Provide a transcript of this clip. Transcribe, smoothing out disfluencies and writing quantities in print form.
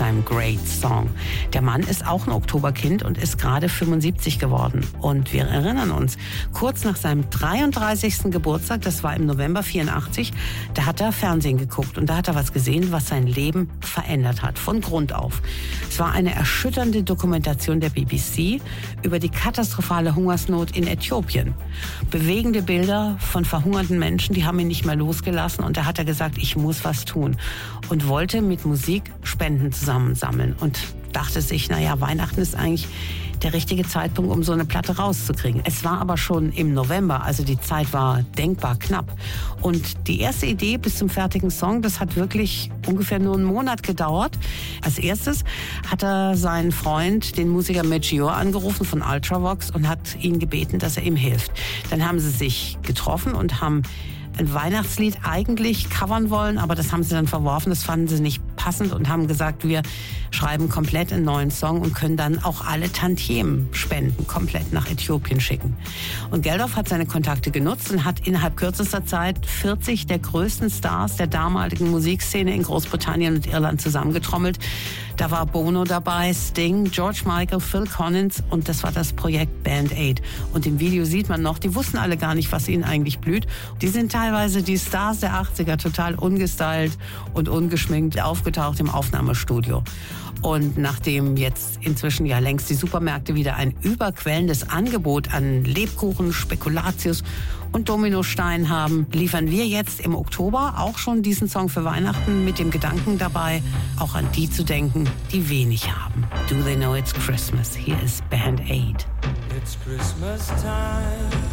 seinem Great Song. Der Mann ist auch ein Oktoberkind und ist gerade 75 geworden. Und wir erinnern uns, kurz nach seinem 33. Geburtstag, das war im November 84, da hat er Fernsehen geguckt und da hat er was gesehen, was sein Leben verändert hat, von Grund auf. Es war eine erschütternde Dokumentation der BBC über die katastrophale Hungersnot in Äthiopien. Bewegende Bilder von verhungerten Menschen, die haben ihn nicht mehr losgelassen und da hat er gesagt, ich muss was tun und wollte mit Musik Spenden zusammensammeln und dachte sich, naja, Weihnachten ist eigentlich der richtige Zeitpunkt, um so eine Platte rauszukriegen. Es war aber schon im November, also die Zeit war denkbar knapp. Und die erste Idee bis zum fertigen Song, das hat wirklich ungefähr nur einen Monat gedauert. Als erstes hat er seinen Freund, den Musiker Meteor, angerufen von Ultravox und hat ihn gebeten, dass er ihm hilft. Dann haben sie sich getroffen und haben ein Weihnachtslied eigentlich covern wollen, aber das haben sie dann verworfen, das fanden sie nicht passend und haben gesagt, wir schreiben komplett einen neuen Song und können dann auch alle Tantiemen spenden, komplett nach Äthiopien schicken. Und Geldof hat seine Kontakte genutzt und hat innerhalb kürzester Zeit 40 der größten Stars der damaligen Musikszene in Großbritannien und Irland zusammengetrommelt. Da war Bono dabei, Sting, George Michael, Phil Collins und das war das Projekt Band Aid. Und im Video sieht man noch, die wussten alle gar nicht, was ihnen eigentlich blüht. Die sind teilweise die Stars der 80er, total ungestylt und ungeschminkt aufgetaucht im Aufnahmestudio. Und nachdem jetzt inzwischen ja längst die Supermärkte wieder ein überquellendes Angebot an Lebkuchen, Spekulatius und Dominosteinen haben, liefern wir jetzt im Oktober auch schon diesen Song für Weihnachten mit dem Gedanken dabei, auch an die zu denken, die wenig haben. Do they know it's Christmas? Here is Band Aid. It's Christmas time.